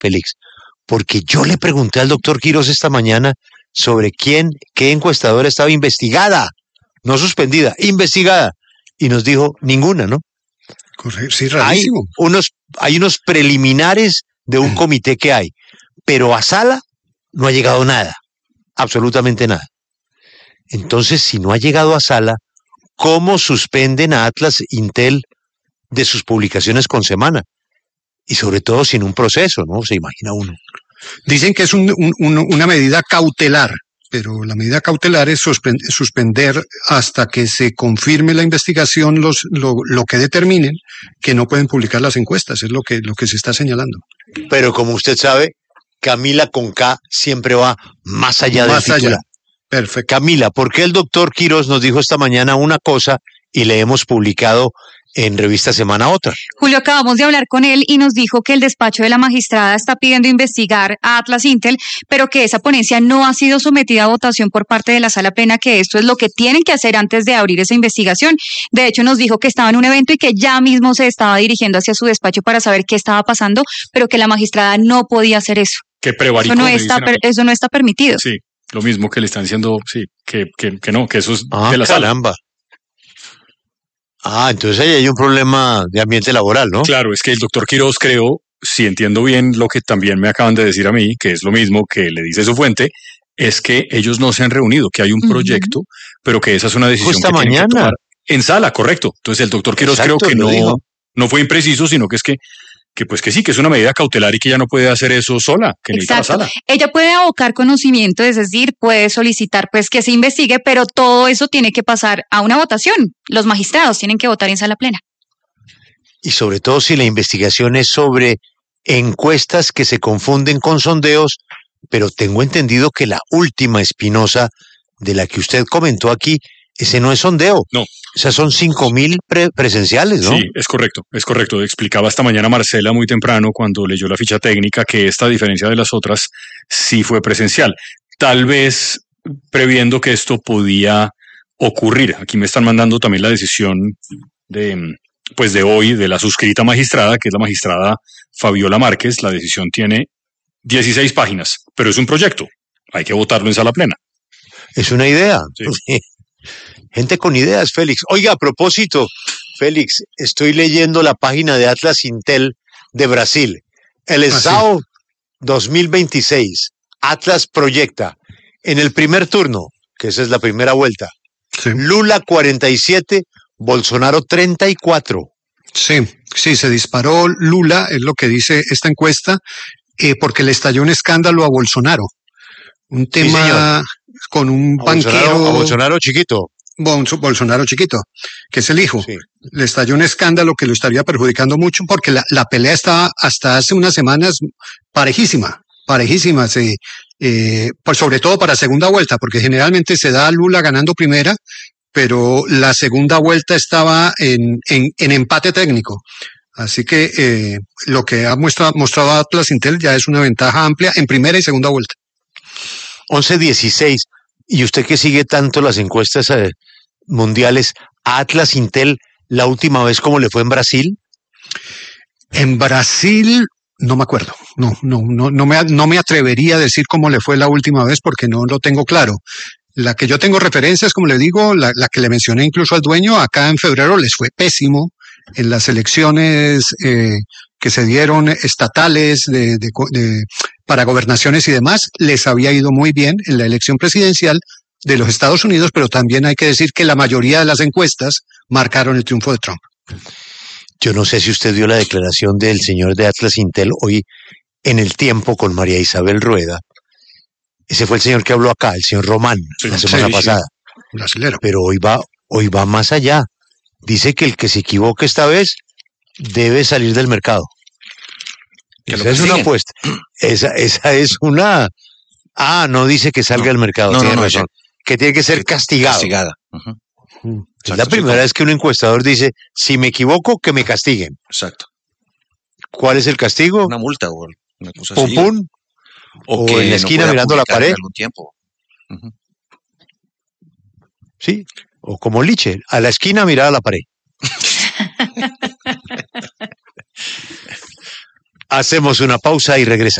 Félix, porque yo le pregunté al doctor Quirós esta mañana sobre qué encuestadora estaba investigada, no suspendida, investigada, y nos dijo ninguna, ¿no? Correcto, sí, rarísimo. Hay unos preliminares de un comité que hay, pero a sala no ha llegado nada, absolutamente nada. Entonces, si no ha llegado a sala, ¿cómo suspenden a Atlas Intel de sus publicaciones con semana? Y sobre todo sin un proceso, ¿no? Se imagina uno. Dicen que es una medida cautelar, pero la medida cautelar es suspender hasta que se confirme la investigación lo que determinen que no pueden publicar las encuestas, es lo que se está señalando. Pero como usted sabe, Camila con K siempre va más allá del titular. Perfecto. Camila, ¿por qué el doctor Quirós nos dijo esta mañana una cosa y le hemos publicado en Revista Semana otra? Julio, acabamos de hablar con él y nos dijo que el despacho de la magistrada está pidiendo investigar a Atlas Intel, pero que esa ponencia no ha sido sometida a votación por parte de la Sala Plena, que esto es lo que tienen que hacer antes de abrir esa investigación. De hecho, nos dijo que estaba en un evento y que ya mismo se estaba dirigiendo hacia su despacho para saber qué estaba pasando, pero que la magistrada no podía hacer eso. Que prevaricó, eso no está permitido. Sí, lo mismo que le están diciendo, sí, que no, que eso es de la caramba. Sala. Entonces ahí hay un problema de ambiente laboral, ¿no? Claro, es que el doctor Quirós, creo, si entiendo bien lo que también me acaban de decir a mí, que es lo mismo que le dice su fuente, es que ellos no se han reunido, que hay un proyecto, pero que esa es una decisión que tienen que tomar en sala, correcto. Entonces el doctor Quirós creo que no fue impreciso, sino que es que pues que sí, que es una medida cautelar y que ella no puede hacer eso sola, que necesita la sala. Ella puede abocar conocimiento, es decir, puede solicitar pues que se investigue, pero todo eso tiene que pasar a una votación. Los magistrados tienen que votar en sala plena. Y sobre todo si la investigación es sobre encuestas que se confunden con sondeos, pero tengo entendido que la última Espinosa, de la que usted comentó aquí, ese no es sondeo. No. O sea, son 5,000 presenciales, ¿no? Sí, es correcto. Explicaba esta mañana Marcela muy temprano cuando leyó la ficha técnica que esta, a diferencia de las otras, sí fue presencial. Tal vez previendo que esto podía ocurrir. Aquí me están mandando también la decisión de hoy de la suscrita magistrada, que es la magistrada Fabiola Márquez. La decisión tiene 16 páginas, pero es un proyecto. Hay que votarlo en sala plena. Es una idea. Sí. Gente con ideas, Félix. Oiga, a propósito, Félix, estoy leyendo la página de Atlas Intel de Brasil. El SAO 2026. Atlas proyecta en el primer turno, que esa es la primera vuelta, Lula 47, Bolsonaro 34. Sí, se disparó Lula, es lo que dice esta encuesta, porque le estalló un escándalo a Bolsonaro. Un tema con un banquero. A Bolsonaro chiquito. Bolsonaro chiquito, que es el hijo. Sí. Le estalló un escándalo que lo estaría perjudicando mucho porque la pelea estaba hasta hace unas semanas parejísima, pues sobre todo para segunda vuelta, porque generalmente se da a Lula ganando primera, pero la segunda vuelta estaba en empate técnico. Así que lo que ha mostrado Atlas Intel ya es una ventaja amplia en primera y segunda vuelta. 11-16. Y usted que sigue tanto las encuestas mundiales, Atlas Intel, la última vez, ¿cómo le fue en Brasil? En Brasil no me acuerdo, no me atrevería a decir cómo le fue la última vez porque no lo tengo claro. La que yo tengo referencia es, como le digo, la que le mencioné incluso al dueño, acá en febrero les fue pésimo en las elecciones que se dieron estatales para gobernaciones y demás, les había ido muy bien en la elección presidencial de los Estados Unidos, pero también hay que decir que la mayoría de las encuestas marcaron el triunfo de Trump. Yo no sé si usted vio la declaración del señor de Atlas Intel hoy en El Tiempo con María Isabel Rueda. Ese fue el señor que habló acá, el señor Román, la semana pasada. Brasilero. Pero hoy va más allá. Dice que el que se equivoque esta vez debe salir del mercado. Esa es una apuesta. Esa es una... no dice que salga del mercado, tiene razón. Que tiene que ser castigado. Castigada. Es la primera vez que un encuestador dice, si me equivoco, que me castiguen. Exacto. ¿Cuál es el castigo? Una multa o una cosa así. Pum. O en la esquina mirando la pared. Algún tiempo. Sí, o como Liche, a la esquina mirar a la pared. Hacemos una pausa y regresamos.